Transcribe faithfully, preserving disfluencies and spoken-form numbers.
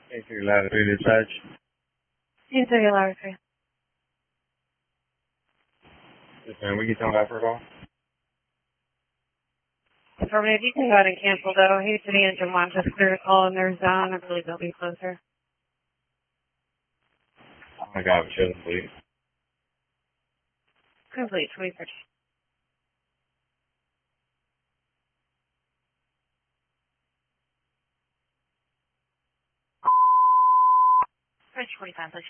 eight three latitude dispatch. eight three latitude. Yes, ma'am. We can tell that for a call. Affirmative. You can go ahead and cancel, though. Houston the engine one just clear to call in their zone. I believe they'll be closer. Oh my God, we shouldn't please. Complete. twenty thirty. Bridge forty-five, please.